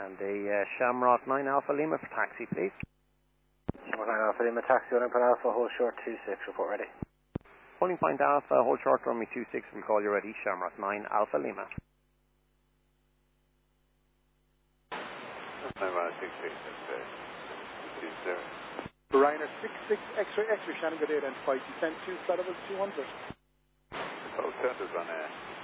And a Shamrock 9 Alpha Lima for taxi, please. Shamrock 9 Alpha Lima, taxi, 1 Input Alpha, hold short 26, report ready. Holding point Alpha, hold short, runway 26, we'll call you ready, Shamrock 9 Alpha Lima. Ryanair 66 X-ray, Shannon, good day, identified. Descent 2, flight level 200. Oh, centers on air.